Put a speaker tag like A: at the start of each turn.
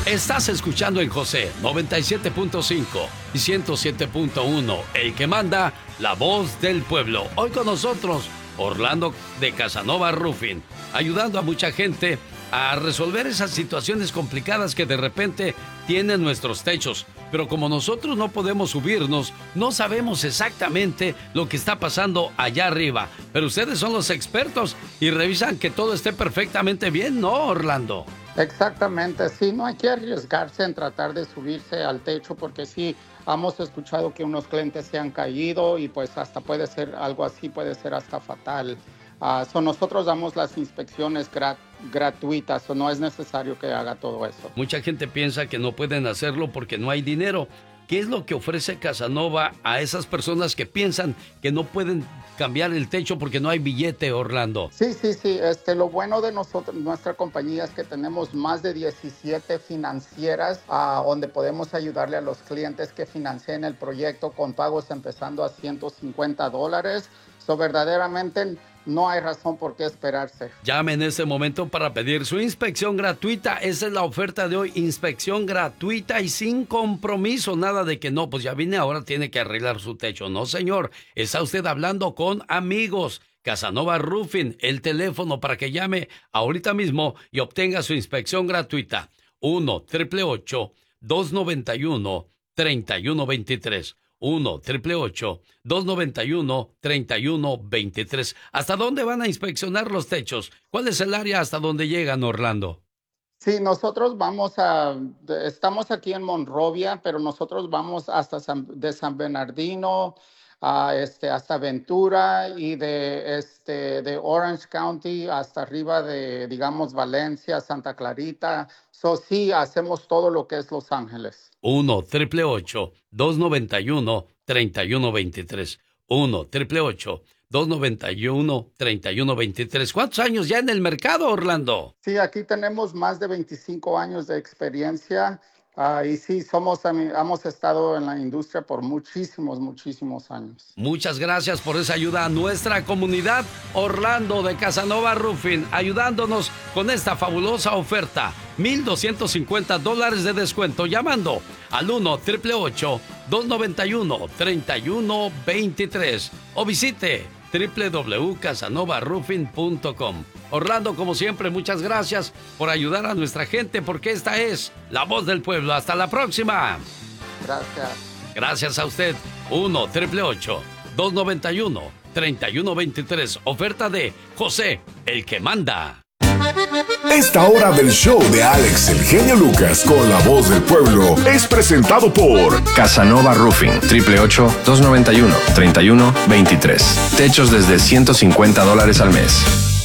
A: Estás escuchando en José 97.5 y 107.1, el que manda, la voz del pueblo. Hoy con nosotros, Orlando de Casanova Roofing, ayudando a mucha gente a resolver esas situaciones complicadas que de repente tienen nuestros techos. Pero como nosotros no podemos subirnos, no sabemos exactamente lo que está pasando allá arriba. Pero ustedes son los expertos y revisan que todo esté perfectamente bien, ¿no, Orlando?
B: Exactamente, sí, no hay que arriesgarse en tratar de subirse al techo porque sí, hemos escuchado que unos clientes se han caído y pues hasta puede ser algo así, puede ser hasta fatal. Nosotros damos las inspecciones gratuitas, no es necesario que haga todo eso.
A: Mucha gente piensa que no pueden hacerlo porque no hay dinero. ¿Qué es lo que ofrece Casanova a esas personas que piensan que no pueden cambiar el techo porque no hay billete, Orlando?
B: Sí. Lo bueno de nosotros, nuestra compañía, es que tenemos más de 17 financieras donde podemos ayudarle a los clientes que financien el proyecto con pagos empezando a $150. Verdaderamente no hay razón por qué esperarse.
A: Llame en este momento para pedir su inspección gratuita. Esa es la oferta de hoy, inspección gratuita y sin compromiso. Nada de que no, pues ya vine, ahora tiene que arreglar su techo. No, señor, está usted hablando con amigos. Casanova Roofing, el teléfono para que llame ahorita mismo y obtenga su inspección gratuita. 1-888-291-3123. 1-888-291-3123. ¿Hasta dónde van a inspeccionar los techos? ¿Cuál es el área hasta donde llegan, Orlando?
B: Sí, nosotros estamos aquí en Monrovia, pero nosotros vamos hasta de San Bernardino, hasta Ventura y de Orange County hasta arriba de, digamos, Valencia, Santa Clarita. Sí, hacemos todo lo que es Los Ángeles.
A: 1-888-291-3123. 1-888-291-3123. ¿Cuántos años ya en el mercado, Orlando?
B: Sí, aquí tenemos más de 25 años de experiencia. Y sí, hemos estado en la industria por muchísimos años.
A: Muchas gracias por esa ayuda a nuestra comunidad. Orlando de Casanova Roofing, ayudándonos con esta fabulosa oferta. $1,250 de descuento llamando al 1-888-291-3123 o visite www.casanovaroofing.com. Orlando, como siempre, muchas gracias por ayudar a nuestra gente, porque esta es la voz del pueblo. Hasta la próxima.
B: Gracias.
A: Gracias a usted. 1-888-291-3123. Oferta de José, el que manda.
C: Esta hora del show de Alex el genio Lucas con la voz del pueblo es presentado por
D: Casanova Roofing. 888-291-3123. Techos desde $150 al mes.